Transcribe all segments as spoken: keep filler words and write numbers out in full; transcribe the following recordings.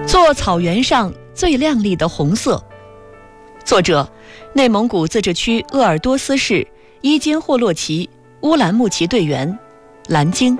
做草原上最亮丽的红色。作者：内蒙古自治区鄂尔多斯市伊金霍洛旗乌兰牧骑队员蓝鲸。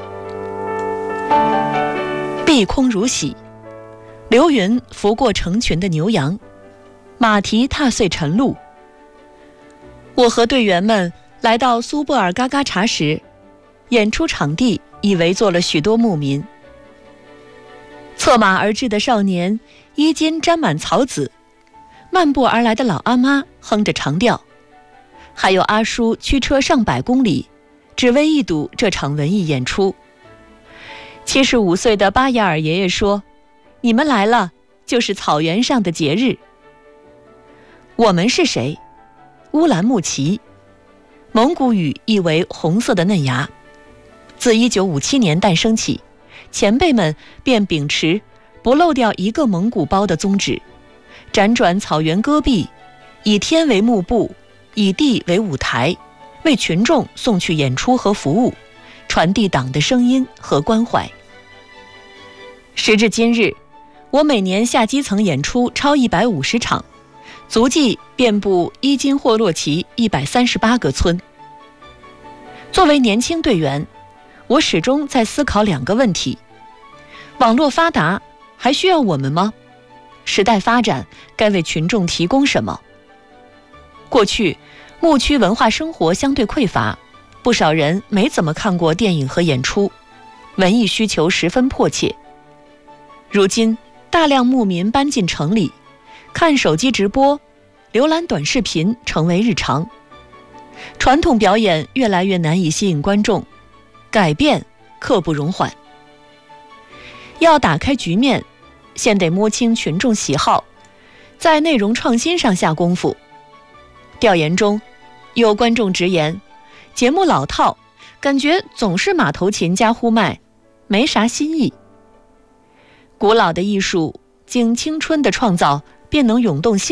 碧空如洗，流云拂过成群的牛羊，马蹄踏碎晨露。我和队员们来到苏布尔嘎嘎察时，演出场地已围坐了许多牧民。策马而至的少年衣襟沾满草籽，漫步而来的老阿妈哼着长调，还有阿叔驱车上百公里，只为一睹这场文艺演出。七十五岁的巴雅尔爷爷说：“你们来了，就是草原上的节日。”我们是谁？乌兰牧骑，蒙古语意为红色的嫩芽。自一九五七年诞生起，前辈们便秉持不漏掉一个蒙古包的宗旨，辗转草原戈壁，以天为幕布，以地为舞台，为群众送去演出和服务，传递党的声音和关怀。时至今日，我每年下基层演出超一百五十场，足迹遍布伊金霍洛旗一百三十八个村。作为年轻队员，我始终在思考两个问题：网络发达，还需要我们吗？时代发展，该为群众提供什么？过去，牧区文化生活相对匮乏，不少人没怎么看过电影和演出，文艺需求十分迫切。如今，大量牧民搬进城里，看手机直播、浏览短视频成为日常，传统表演越来越难以吸引观众，改变刻不容缓。要打开局面，先得摸清群众喜好，在内容创新上下功夫。调研中，有观众直言，节目老套，感觉总是马头琴加呼麦，没啥新意。古老的艺术经青春的创造，便能涌动新